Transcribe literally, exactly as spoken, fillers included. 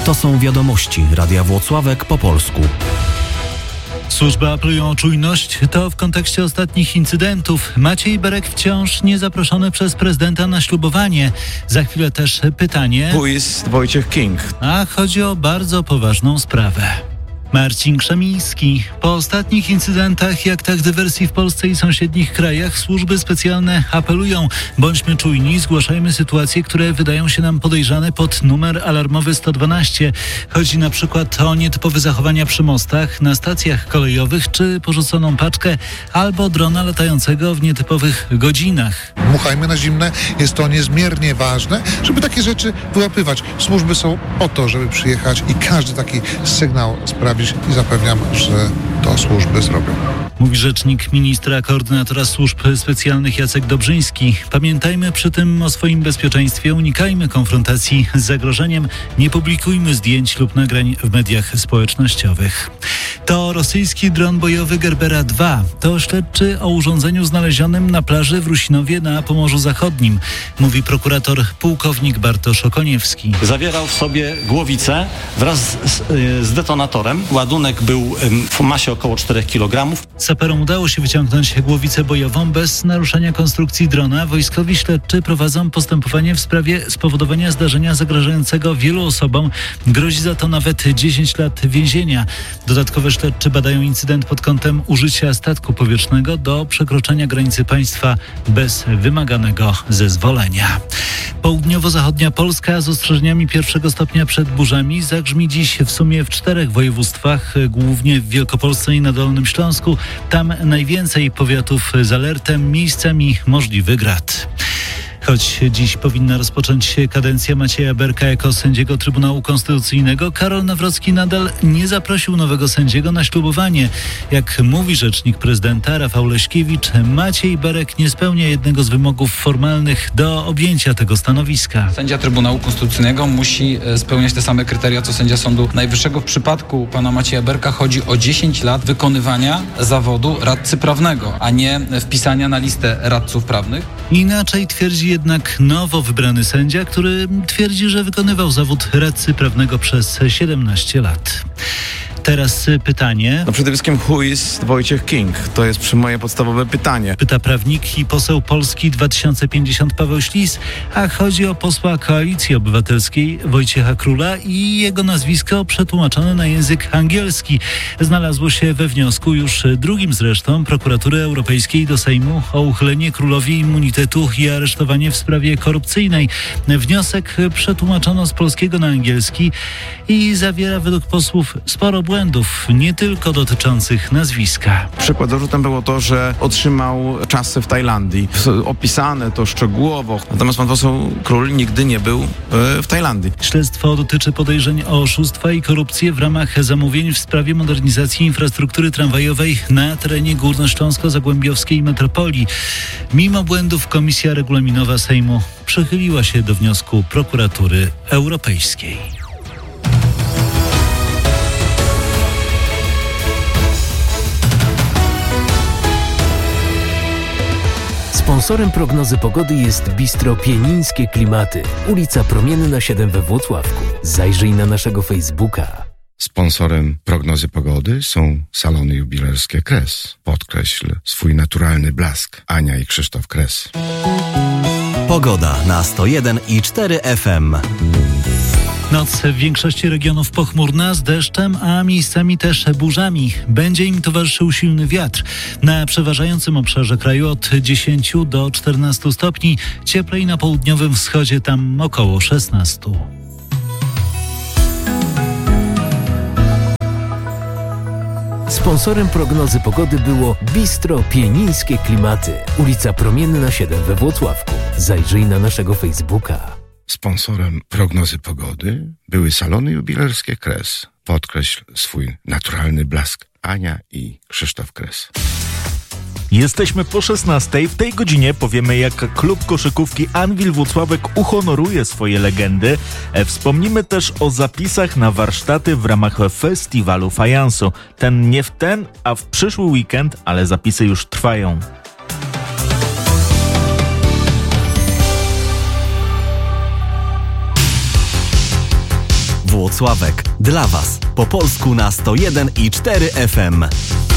To są wiadomości Radia Włocławek po polsku. Służby apelują o czujność, to w kontekście ostatnich incydentów. Maciej Berek wciąż nie zaproszony przez prezydenta na ślubowanie. Za chwilę też pytanie. Who is Wojciech King? A chodzi o bardzo poważną sprawę. Marcin Krzemiński. Po ostatnich incydentach i aktach dywersji w Polsce i sąsiednich krajach służby specjalne apelują: bądźmy czujni, zgłaszajmy sytuacje, które wydają się nam podejrzane pod numer alarmowy sto dwanaście. Chodzi na przykład o nietypowe zachowania przy mostach, na stacjach kolejowych czy porzuconą paczkę albo drona latającego w nietypowych godzinach. Dmuchajmy na zimne, jest to niezmiernie ważne, żeby takie rzeczy wyłapywać. Służby są po to, żeby przyjechać i każdy taki sygnał sprawić i zapewniam, że to służby zrobią. Mówi rzecznik ministra koordynatora służb specjalnych Jacek Dobrzyński. Pamiętajmy przy tym o swoim bezpieczeństwie, unikajmy konfrontacji z zagrożeniem, nie publikujmy zdjęć lub nagrań w mediach społecznościowych. To rosyjski dron bojowy Gerbera dwa. To śledczy o urządzeniu znalezionym na plaży w Rusinowie na Pomorzu Zachodnim, mówi prokurator pułkownik Bartosz Okoniewski. Zawierał w sobie głowicę wraz z, z detonatorem. Ładunek był w masie około czterech kilogramów. Saperom udało się wyciągnąć głowicę bojową bez naruszenia konstrukcji drona. Wojskowi śledczy prowadzą postępowanie w sprawie spowodowania zdarzenia zagrażającego wielu osobom. Grozi za to nawet dziesięć lat więzienia. Dodatkowo śledczy badają incydent pod kątem użycia statku powietrznego do przekroczenia granicy państwa bez wymaganego zezwolenia. Południowo-zachodnia Polska z ostrzeżeniami pierwszego stopnia przed burzami zagrzmi dziś w sumie w czterech województwach, głównie w Wielkopolsce i na Dolnym Śląsku. Tam najwięcej powiatów z alertem, miejscami możliwy grad. Choć dziś powinna rozpocząć się kadencja Macieja Berka jako sędziego Trybunału Konstytucyjnego, Karol Nawrocki nadal nie zaprosił nowego sędziego na ślubowanie. Jak mówi rzecznik prezydenta Rafał Leśkiewicz, Maciej Berek nie spełnia jednego z wymogów formalnych do objęcia tego stanowiska. Sędzia Trybunału Konstytucyjnego musi spełniać te same kryteria co sędzia Sądu Najwyższego. W przypadku pana Macieja Berka chodzi o dziesięć lat wykonywania zawodu radcy prawnego, a nie wpisania na listę radców prawnych. Inaczej twierdzi jednak nowo wybrany sędzia, który twierdzi, że wykonywał zawód radcy prawnego przez siedemnaście lat. Teraz pytanie. No przede wszystkim who is Wojciech King? To jest przy moje podstawowe pytanie. Pyta prawnik i poseł Polski dwa tysiące pięćdziesiąt Paweł Ślis, a chodzi o posła Koalicji Obywatelskiej Wojciecha Króla i jego nazwisko przetłumaczone na język angielski. Znalazło się we wniosku, już drugim zresztą, Prokuratury Europejskiej do Sejmu o uchylenie Królowi immunitetu i aresztowanie w sprawie korupcyjnej. Wniosek przetłumaczono z polskiego na angielski i zawiera według posłów sporo błędów, nie tylko dotyczących nazwiska. Przykład zarzutem było to, że otrzymał czasy w Tajlandii. Opisane to szczegółowo. Natomiast pan poseł Król nigdy nie był w Tajlandii. Śledztwo dotyczy podejrzeń o oszustwa i korupcję w ramach zamówień w sprawie modernizacji infrastruktury tramwajowej na terenie górnośląsko-zagłębiowskiej metropolii. Mimo błędów Komisja Regulaminowa Sejmu przychyliła się do wniosku Prokuratury Europejskiej. Sponsorem prognozy pogody jest Bistro Pienińskie Klimaty, ulica Promienna siedem we Włocławku. Zajrzyj na naszego Facebooka. Sponsorem prognozy pogody są salony jubilerskie Kres. Podkreśl swój naturalny blask. Ania i Krzysztof Kres. Pogoda na sto jeden i cztery F M. Noc w większości regionów pochmurna z deszczem, a miejscami też burzami. Będzie im towarzyszył silny wiatr. Na przeważającym obszarze kraju od dziesięciu do czternastu stopni. Cieplej na południowym wschodzie, tam około szesnastu. Sponsorem prognozy pogody było Bistro Pienińskie Klimaty, ulica Promienna siedem we Włocławku. Zajrzyj na naszego Facebooka. Sponsorem prognozy pogody były salony jubilerskie Kres. Podkreśl swój naturalny blask. Ania i Krzysztof Kres. Jesteśmy po szesnastej. W tej godzinie powiemy, jak klub koszykówki Anwil Włocławek uhonoruje swoje legendy. Wspomnimy też o zapisach na warsztaty w ramach festiwalu fajansu. Ten nie w ten, a w przyszły weekend, ale zapisy już trwają. Włocławek. Dla Was po polsku na sto jeden i cztery F M.